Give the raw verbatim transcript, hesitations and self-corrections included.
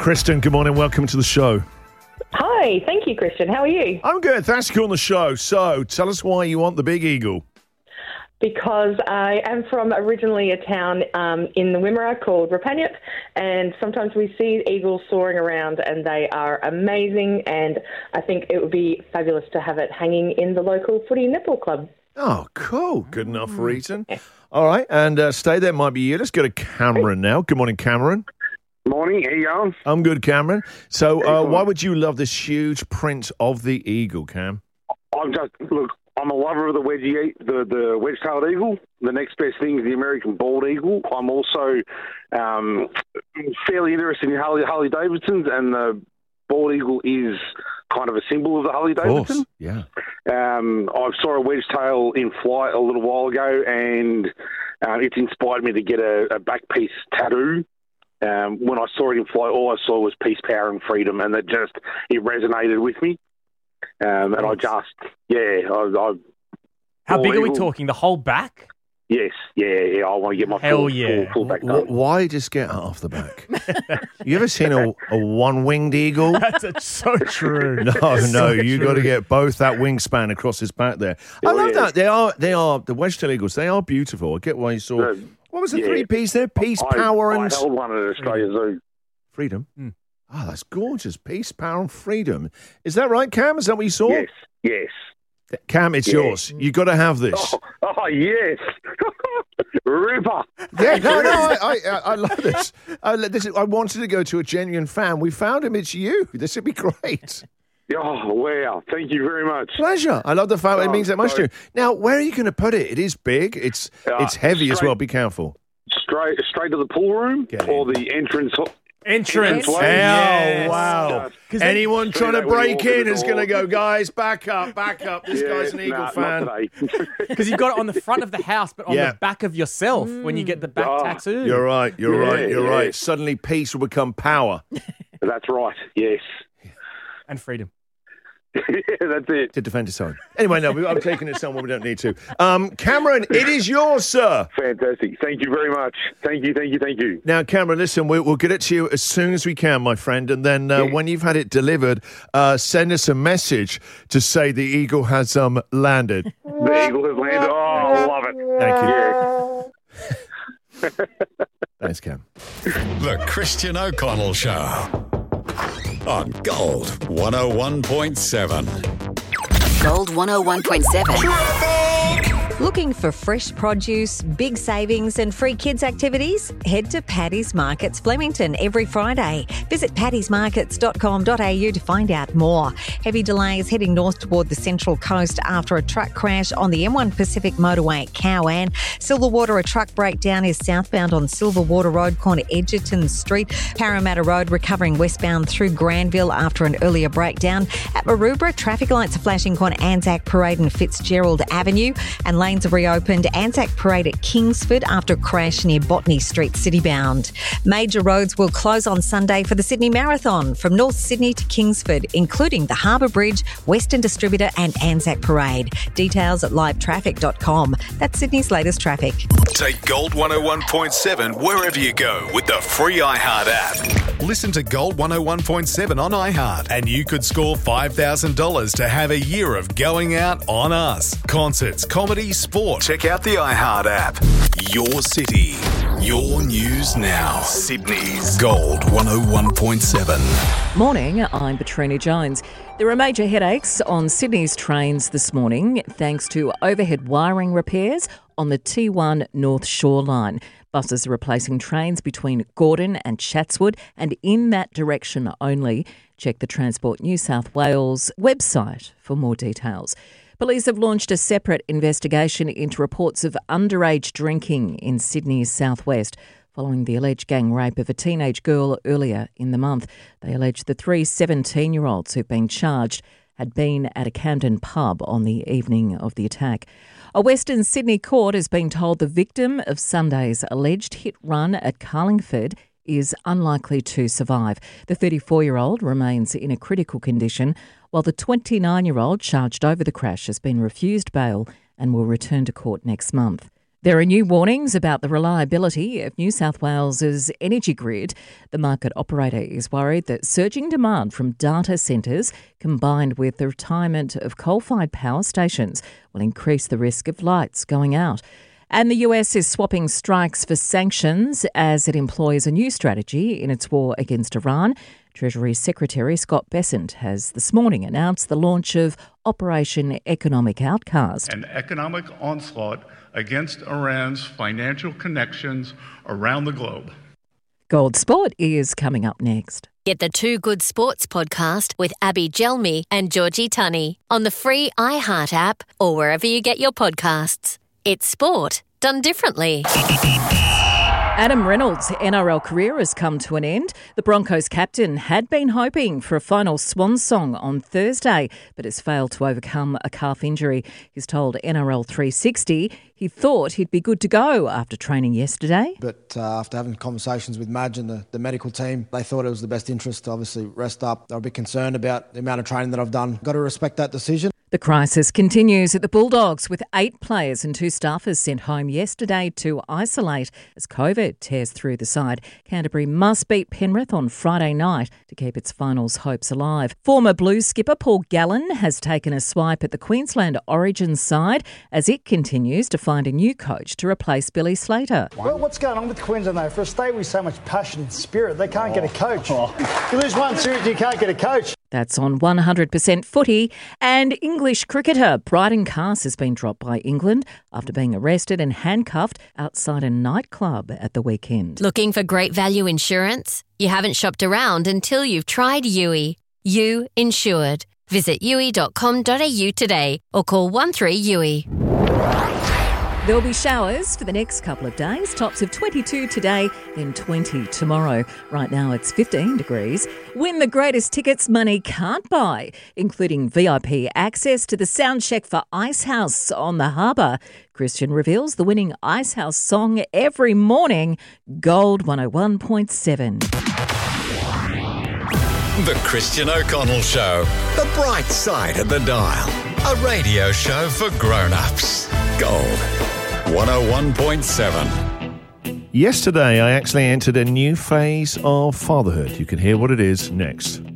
Kristen, good morning. Welcome to the show. Hi, thank you, Christian. How are you? I'm good. Thanks for calling the show. So, tell us why you want the big eagle. Because I am from originally a town um, in the Wimmera called Rapaniap, and sometimes we see eagles soaring around, and they are amazing, and I think it would be fabulous to have it hanging in the local footy netball club. Oh, cool. Good enough reason. All right, and uh, stay there might be you. Let's go to Cameron now. Good morning, Cameron. Morning, how you going? I'm good, Cameron. So, uh, why would you love this huge print of the eagle, Cam? I'm just, look, I'm a lover of the wedgie, the, the wedge-tailed eagle. The next best thing is the American bald eagle. I'm also um, fairly interested in Harley, Harley Davidsons, and the bald eagle is kind of a symbol of the Harley Davidson. Yeah. Um, I saw a wedge-tail in flight a little while ago, and uh, it's inspired me to get a, a back piece tattoo. Um, when I saw it in flight, all I saw was peace, power, and freedom, and it just it resonated with me. Um, and I just, yeah, I, I How big are we eagle. talking? The whole back? Yes, yeah, yeah. I want to get my Hell full, yeah. full, full back W- done. why just get half the back? You ever seen a, a one-winged eagle? That's uh, so true. No, no, So you true. got to get both that wingspan across his back there. I Oh, love yeah. that. They are, they are the wedge-tailed eagles. They are beautiful. I get why you saw. The- What was the yeah. three-piece there? Peace, I, power, I and held one at Australia Zoo. freedom. Mm. Oh, that's gorgeous. Peace, power, and freedom. Is that right, Cam? Is that what you saw? Yes, yes. Cam, it's Yeah. yours. You got to have this. Oh, oh yes. Ripper. Yeah, no, no, I, I, I I love this. I, lo- this is, I wanted to go to a genuine fan. We found him. It's you. This would be great. Oh, wow. Thank you very much. Pleasure. I love the fact it Oh, means that much to sorry. you. Now, where are you going to put it? It is big. It's Uh, it's heavy as straight- well. Be careful. Straight straight to the pool room Get or the entrance. Entrance. Entrance. Yes. Oh, wow. 'Cause then- Anyone Straight trying to out when you break walk in in the is going to door. go, guys, back up, back up. This Yeah, guy's an Eagle nah, fan. Not today. Because you've got it on the front of the house, but on Yeah. the back of yourself when you get the back Oh. tattoo. You're right. You're Yeah, right. You're yeah. right. Suddenly peace will become power. That's right. Yes. And freedom. Yeah, that's it. To defend his own. Anyway, no, we- I'm taking it somewhere we don't need to. Um, Cameron, it is yours, sir. Fantastic. Thank you very much. Thank you, thank you, thank you. Now, Cameron, listen, we, we'll get it to you as soon as we can, my friend. And then uh, Yeah. when you've had it delivered, uh, send us a message to say the eagle has um, landed. The eagle has landed. Oh, I love it. Thank you. Yeah. Thanks, Cam. The Christian O'Connell Show on Gold one oh one point seven. Gold one oh one point seven. Looking for fresh produce, big savings and free kids activities? Head to Paddy's Markets Flemington every Friday. Visit paddys markets dot com dot a u to find out more. Heavy delays heading north toward the Central Coast after a truck crash on the M one Pacific motorway at Cowan. Silverwater, a truck breakdown is southbound on Silverwater Road, corner Edgerton Street. Parramatta Road recovering westbound through Granville after an earlier breakdown. At Maroubra, traffic lights are flashing corner Anzac Parade and Fitzgerald Avenue. And lanes have reopened Anzac Parade at Kingsford after a crash near Botany Street citybound. Major roads will close on Sunday for the Sydney Marathon from North Sydney to Kingsford, including the Harbour Bridge, Western Distributor and Anzac Parade. Details at live traffic dot com. That's Sydney's latest traffic. Take Gold one oh one point seven wherever you go with the free iHeart app. Listen to Gold one oh one point seven on iHeart and you could score five thousand dollars to have a year of going out on us. Concerts, comedy, sport. Check out the iHeart app. Your city, your news now. Sydney's Gold one oh one point seven. Morning, I'm Petrina Jones. There are major headaches on Sydney's trains this morning thanks to overhead wiring repairs on the T one North Shore line. Buses are replacing trains between Gordon and Chatswood and in that direction only. Check the Transport New South Wales website for more details. Police have launched a separate investigation into reports of underage drinking in Sydney's southwest following the alleged gang rape of a teenage girl earlier in the month. They allege the three seventeen-year-olds who've been charged had been at a Camden pub on the evening of the attack. A Western Sydney court has been told the victim of Sunday's alleged hit run at Carlingford is unlikely to survive. The thirty-four-year-old remains in a critical condition, while the twenty-nine-year-old charged over the crash has been refused bail and will return to court next month. There are new warnings about the reliability of New South Wales's energy grid. The market operator is worried that surging demand from data centres combined with the retirement of coal-fired power stations will increase the risk of lights going out. And the U S is swapping strikes for sanctions as it employs a new strategy in its war against Iran. Treasury Secretary Scott Bessent has this morning announced the launch of Operation Economic Outcast. An economic onslaught against Iran's financial connections around the globe. Gold Sport is coming up next. Get the Two Good Sports podcast with Abby Gelmi and Georgie Tunney on the free iHeart app or wherever you get your podcasts. It's sport done differently. Adam Reynolds' N R L career has come to an end. The Broncos captain had been hoping for a final swan song on Thursday, but has failed to overcome a calf injury. He's told N R L three sixty he thought he'd be good to go after training yesterday. But uh, after having conversations with Madge and the, the medical team, they thought it was the best interest to obviously rest up. They were a bit concerned about the amount of training that I've done. Got to respect that decision. The crisis continues at the Bulldogs, with eight players and two staffers sent home yesterday to isolate as COVID tears through the side. Canterbury must beat Penrith on Friday night to keep its finals hopes alive. Former Blues skipper Paul Gallen has taken a swipe at the Queensland Origin side as it continues to find a new coach to replace Billy Slater. Well, what's going on with Queensland, though? For a state with so much passion and spirit, they can't get a coach. You lose one series, you can't get a coach. That's on one hundred percent footy. And English cricketer Bryden Cass has been dropped by England after being arrested and handcuffed outside a nightclub at the weekend. Looking for great value insurance? You haven't shopped around until you've tried U I. You Insured. Visit U I dot com dot a u today or call one three U I. There'll be showers for the next couple of days. Tops of twenty-two today, then twenty tomorrow. Right now it's fifteen degrees. Win the greatest tickets money can't buy, including V I P access to the sound check for Icehouse on the Harbour. Christian reveals the winning Icehouse song every morning. Gold one oh one point seven. The Christian O'Connell Show. The bright side of the dial. A radio show for grown-ups. Gold one oh one point seven. Yesterday, I actually entered a new phase of fatherhood. You can hear what it is next.